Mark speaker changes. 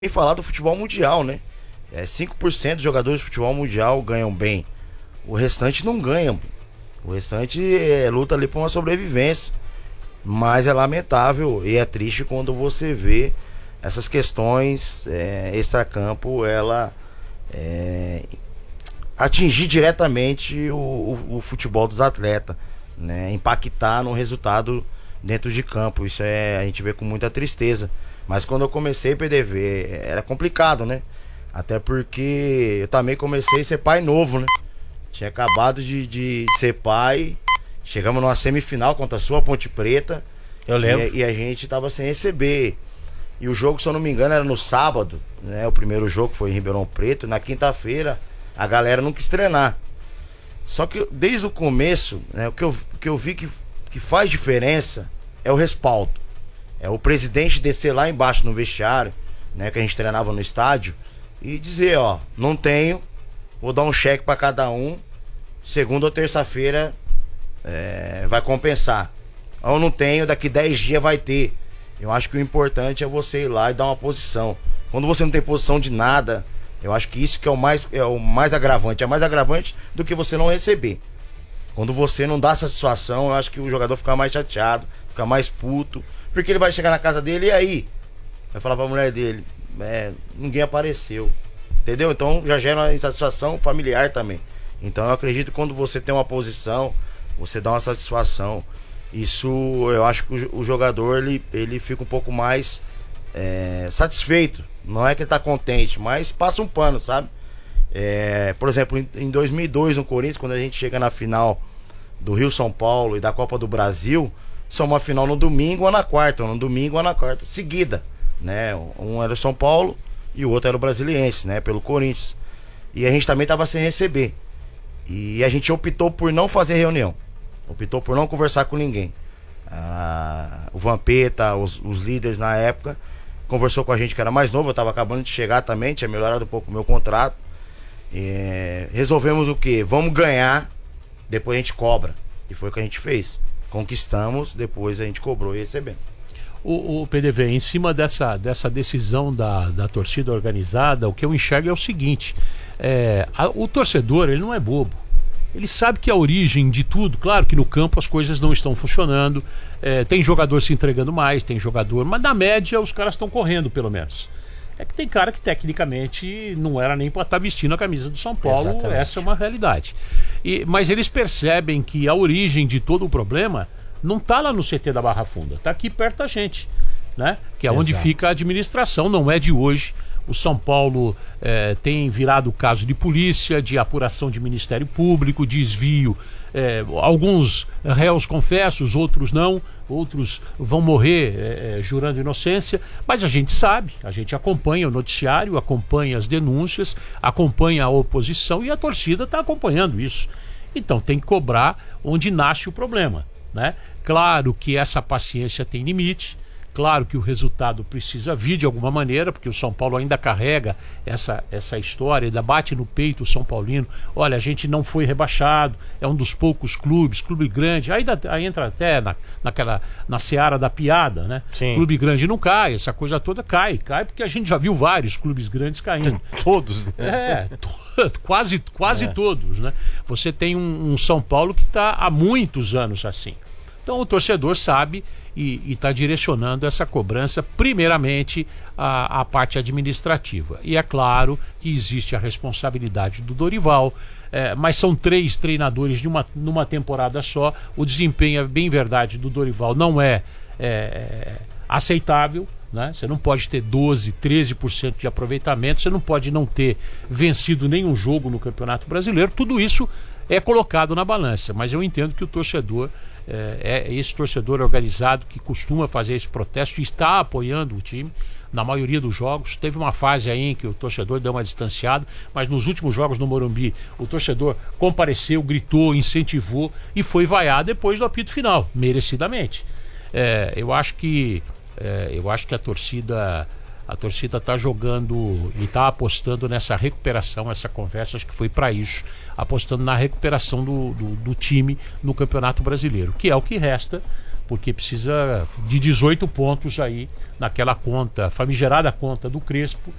Speaker 1: E falar do futebol mundial, né? 5% dos jogadores de futebol mundial ganham bem. O restante não ganha. O restante luta ali por uma sobrevivência. Mas é lamentável e é triste quando você vê essas questões extracampo, ela atingir diretamente o futebol dos atletas, né? Impactar no resultado dentro de campo. Isso a gente vê com muita tristeza. Mas quando eu comecei PDV era complicado, né? Até porque eu também comecei a ser pai novo, né? Tinha acabado de ser pai. Chegamos numa semifinal contra a sua Ponte Preta.
Speaker 2: Eu lembro.
Speaker 1: E a gente tava sem receber. E o jogo, se eu não me engano, era no sábado, né? O primeiro jogo foi em Ribeirão Preto. Na quinta-feira a galera não quis treinar. Só que desde o começo, né, o que eu vi que faz diferença é o respaldo. É o presidente descer lá embaixo no vestiário, né, que a gente treinava no estádio, e dizer, ó, não tenho, vou dar um cheque pra cada um, segunda ou terça-feira vai compensar. Ou não tenho, daqui 10 dias vai ter. Eu acho que o importante é você ir lá e dar uma posição. Quando você não tem posição de nada, eu acho que isso que é o mais agravante. É mais agravante do que você não receber. Quando você não dá satisfação, eu acho que o jogador fica mais chateado, fica mais puto. Porque ele vai chegar na casa dele e aí? Vai falar pra mulher dele, ninguém apareceu. Entendeu? Então já gera uma insatisfação familiar também. Então eu acredito que quando você tem uma posição, você dá uma satisfação. Isso eu acho que o jogador ele fica um pouco mais satisfeito. Não é que ele tá contente, mas passa um pano, sabe? Por exemplo, em 2002 no Corinthians, quando a gente chega na final do Rio São Paulo e da Copa do Brasil, são uma final no domingo ou na quarta, seguida, né? Um era o São Paulo e o outro era o Brasiliense, né? Pelo Corinthians. E a gente também tava sem receber. E a gente optou por não fazer reunião. Optou por não conversar com ninguém. O Vampeta, os líderes na época, conversou com a gente que era mais novo, eu tava acabando de chegar também, tinha melhorado um pouco o meu contrato. Resolvemos o quê? Vamos ganhar, depois a gente cobra. E foi o que a gente fez. Conquistamos, depois a gente cobrou e recebemos.
Speaker 2: O PDV, em cima dessa decisão da torcida organizada, o que eu enxergo é o seguinte: o torcedor, ele não é bobo. Ele sabe que a origem de tudo, claro que no campo as coisas não estão funcionando, tem jogador se entregando mais, tem jogador, mas na média os caras estão correndo pelo menos. É que tem cara que tecnicamente não era nem para estar vestindo a camisa do São Paulo. Exatamente. Essa é uma realidade. Mas eles percebem que a origem de todo o problema não está lá no CT da Barra Funda, está aqui perto da gente, né? Que é onde fica a administração, não é de hoje. O São Paulo tem virado caso de polícia, de apuração de Ministério Público, desvio. Alguns réus confessos, outros não, outros vão morrer jurando inocência, mas a gente sabe, a gente acompanha o noticiário, acompanha as denúncias, acompanha a oposição e a torcida está acompanhando isso. Então tem que cobrar onde nasce o problema, né? Claro que essa paciência tem limite. Claro que o resultado precisa vir de alguma maneira, porque o São Paulo ainda carrega essa história, ainda bate no peito o São Paulino. Olha, a gente não foi rebaixado, é um dos poucos clubes, clube grande, aí entra até na seara da piada, né? Sim. Clube grande não cai, essa coisa toda cai porque a gente já viu vários clubes grandes caindo.
Speaker 3: Todos, né?
Speaker 2: Quase todos, né? Você tem um São Paulo que está há muitos anos assim. Então o torcedor sabe e está direcionando essa cobrança primeiramente à parte administrativa. E é claro que existe a responsabilidade do Dorival, mas são 3 treinadores numa temporada só. O desempenho, é bem verdade, do Dorival não é aceitável, né? Você não pode ter 12%, 13% de aproveitamento, você não pode não ter vencido nenhum jogo no Campeonato Brasileiro. Tudo isso é colocado na balança, mas eu entendo que o torcedor esse torcedor organizado que costuma fazer esse protesto e está apoiando o time na maioria dos jogos. Teve uma fase aí em que o torcedor deu uma distanciada, mas nos últimos jogos no Morumbi o torcedor compareceu, gritou, incentivou e foi vaiar depois do apito final, merecidamente. Eu acho que a torcida está jogando e está apostando nessa recuperação, essa conversa, acho que foi para isso, apostando na recuperação do time no Campeonato Brasileiro, que é o que resta porque precisa de 18 pontos aí naquela conta, famigerada conta do Crespo,